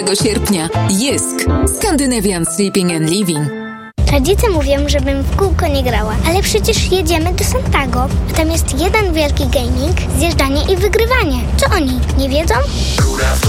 sierpnia. Jysk. Scandinavian Sleeping and Living. Rodzice mówią, żebym w kółko nie grała, ale przecież jedziemy do Santago, a tam jest jeden wielki gaming, zjeżdżanie i wygrywanie. Co oni, nie wiedzą?